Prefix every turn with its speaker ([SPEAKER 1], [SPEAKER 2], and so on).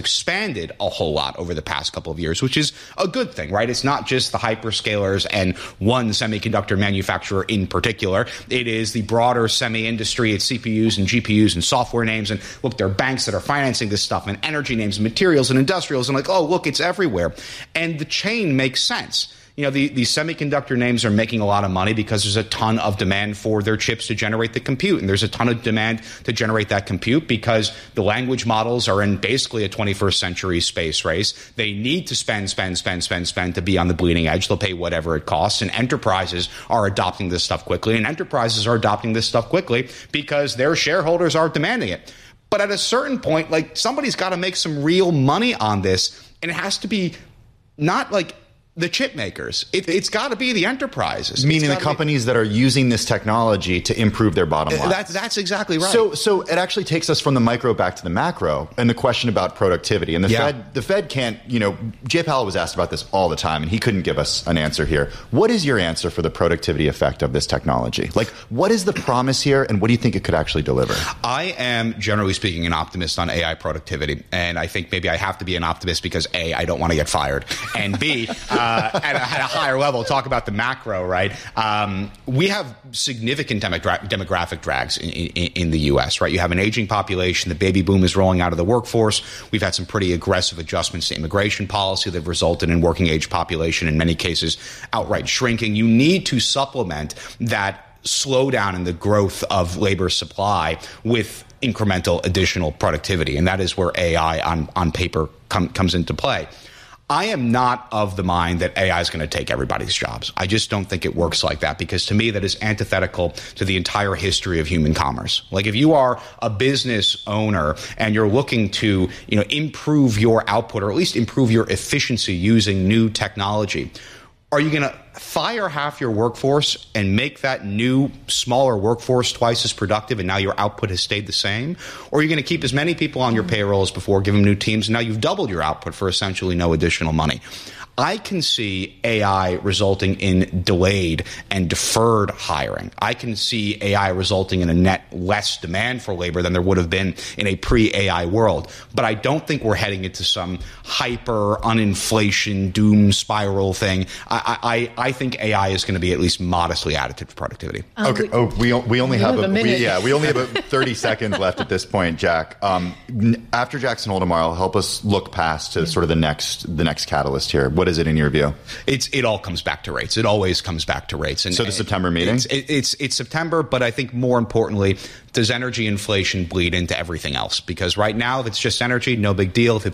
[SPEAKER 1] expanded a whole lot over the past couple of years, which is a good thing, right? It's not just the hyperscalers and one semiconductor manufacturer in particular. It is the broader semi-industry. It's CPUs and GPUs and software names. And look, there are banks that are financing this stuff, and energy names and materials and industrials. And like, oh, look, it's everywhere. And the chain makes sense. You know, the semiconductor names are making a lot of money because there's a ton of demand for their chips to generate the compute. And there's a ton of demand to generate that compute because the language models are in basically a 21st century space race. They need to spend to be on the bleeding edge. They'll pay whatever it costs. And enterprises are adopting this stuff quickly. And enterprises are adopting this stuff quickly because their shareholders are demanding it. But at a certain point, like, somebody's got to make some real money on this. And it has to be not like the chip makers. It's got to be the enterprises.
[SPEAKER 2] Meaning the companies that are using this technology to improve their bottom line.
[SPEAKER 1] That's exactly right.
[SPEAKER 2] So it actually takes us from the micro back to the macro and the question about productivity. And the Fed can't, Jay Powell was asked about this all the time, and he couldn't give us an answer here. What is your answer for the productivity effect of this technology? Like, what is the promise here, and what do you think it could actually deliver?
[SPEAKER 1] I am, generally speaking, an optimist on AI productivity. And I think maybe I have to be an optimist because, A, I don't want to get fired, and B, at a higher level, talk about the macro, right? We have significant demographic drags in the U.S., right? You have an aging population. The baby boom is rolling out of the workforce. We've had some pretty aggressive adjustments to immigration policy that have resulted in working age population, in many cases, outright shrinking. You need to supplement that slowdown in the growth of labor supply with incremental additional productivity. And that is where AI on paper comes into play. I am not of the mind that AI is going to take everybody's jobs. I just don't think it works like that, because to me that is antithetical to the entire history of human commerce. Like, if you are a business owner and you're looking to, improve your output, or at least improve your efficiency using new technology, are you going to fire half your workforce and make that new, smaller workforce twice as productive, and now your output has stayed the same? Or are you going to keep as many people on your payroll as before, give them new teams, and now you've doubled your output for essentially no additional money? I can see AI resulting in delayed and deferred hiring. I can see AI resulting in a net less demand for labor than there would have been in a pre-AI world. But I don't think we're heading into some hyper uninflation doom spiral thing. I think AI is going to be at least modestly additive to productivity.
[SPEAKER 2] Okay. We only have a minute. We only have 30 seconds left at this point, Jack. After Jackson Hole tomorrow, help us look past to sort of the next catalyst here. What is it in your view?
[SPEAKER 1] It all comes back to rates. It always comes back to rates. And
[SPEAKER 2] so the September meeting?
[SPEAKER 1] It's September, but I think more importantly, does energy inflation bleed into everything else? Because right now, if it's just energy, no big deal. If it